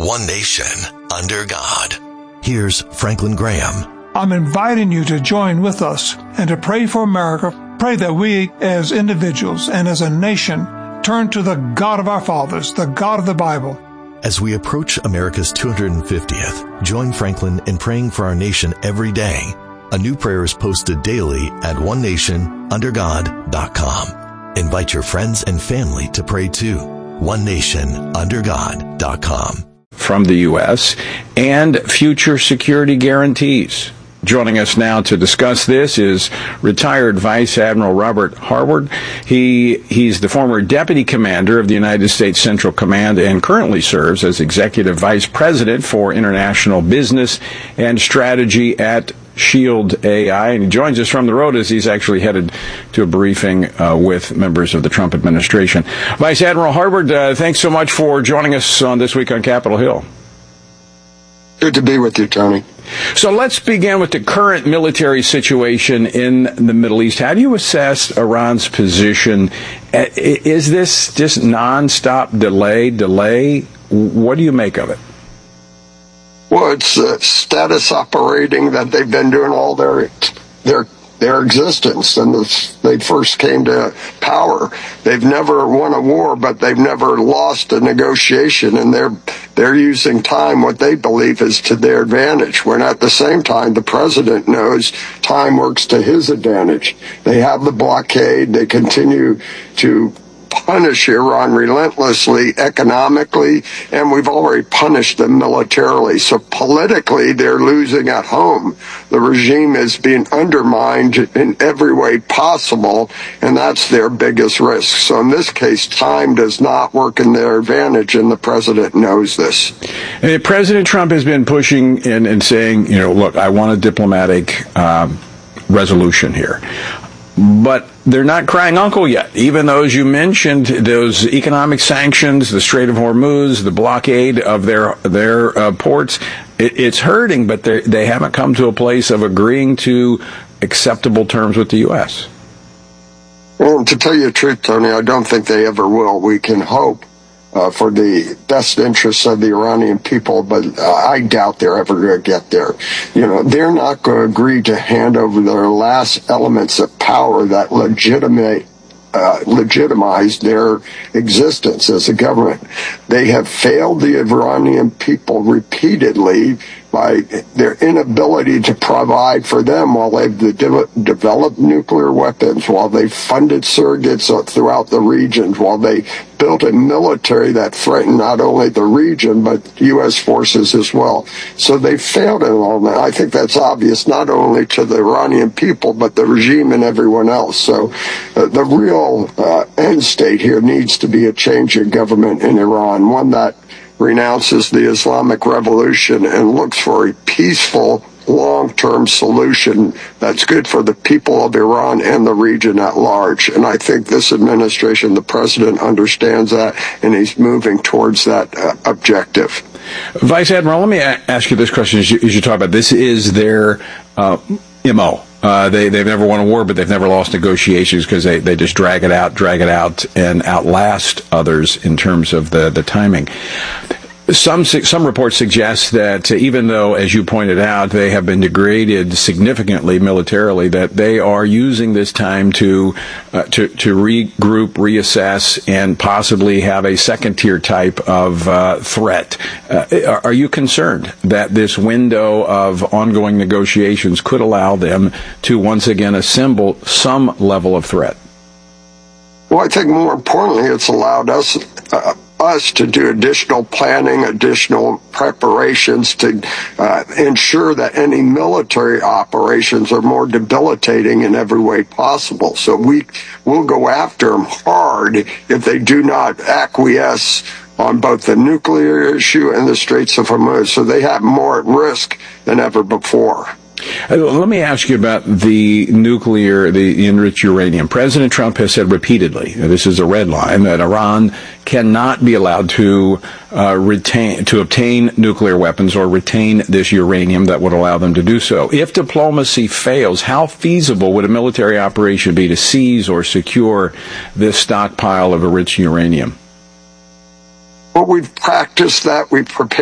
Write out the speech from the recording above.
one nation, under God. Here's Franklin Graham. I'm inviting you to join with us and to pray for America. Pray that we as individuals and as a nation turn to the God of our fathers, the God of the Bible. As we approach America's 250th, join Franklin in praying for our nation every day. A new prayer is posted daily at onenationundergod.com. Invite your friends and family to pray too. onenationundergod.com. From the U.S. and future security guarantees. Joining us now to discuss this is retired Vice Admiral Robert Harward. He's the former Deputy Commander of the United States Central Command and currently serves as Executive Vice President for International Business and Strategy at Shield AI. And he joins us from the road as he's actually headed to a briefing with members of the Trump administration. Vice Admiral Harward, thanks so much for joining us on This Week on Capitol Hill. Good to be with you, Tony. So let's begin with the current military situation in the Middle East. How do you assess Iran's position? Is this just nonstop delay? What do you make of it? Well, it's status operating that they've been doing all their existence since they first came to power. They've never won a war, but they've never lost a negotiation, and they're using time, what they believe is to their advantage, when at the same time the president knows time works to his advantage. They have the blockade. They continue to punish Iran relentlessly economically, and we've already punished them militarily. So politically, they're losing at home. The regime is being undermined in every way possible, and that's their biggest risk. So in this case, time does not work in their advantage, and the president knows this. And President Trump has been pushing and saying, look, I want a diplomatic resolution here. But they're not crying uncle yet. Even though, as you mentioned, those economic sanctions, the Strait of Hormuz, the blockade of their ports, it's hurting, but they haven't come to a place of agreeing to acceptable terms with the U.S. Well, to tell you the truth, Tony, I don't think they ever will. We can hope for the best interests of the Iranian people, but I doubt they're ever going to get there. They're not going to agree to hand over their last elements of power that legitimize their existence as a government. They have failed the Iranian people repeatedly by their inability to provide for them while they've developed nuclear weapons, while they've funded surrogates throughout the regions, while they built a military that threatened not only the region, but U.S. forces as well. So they failed in all that. I think that's obvious not only to the Iranian people, but the regime and everyone else. So the real end state here needs to be a change in government in Iran, one that renounces the Islamic Revolution and looks for a peaceful, long-term solution that's good for the people of Iran and the region at large. And I think this administration, the president, understands that, and he's moving towards that objective. Vice Admiral, let me ask you this question as you talk about this. Is their MO? They've never won a war, but they've never lost negotiations because they just drag it out, and outlast others in terms of the timing. Some reports suggest that even though, as you pointed out, they have been degraded significantly militarily, that they are using this time to regroup, reassess, and possibly have a second-tier type of threat. Are you concerned that this window of ongoing negotiations could allow them to once again assemble some level of threat? Well, I think more importantly, it's allowed us to do additional planning, additional preparations to ensure that any military operations are more debilitating in every way possible. So we will go after them hard if they do not acquiesce on both the nuclear issue and the Straits of Hormuz. So they have more at risk than ever before. Let me ask you about the nuclear, the enriched uranium. President Trump has said repeatedly, this is a red line, that Iran cannot be allowed to obtain nuclear weapons or retain this uranium that would allow them to do so. If diplomacy fails, how feasible would a military operation be to seize or secure this stockpile of enriched uranium? Well, we've practiced that. We've prepared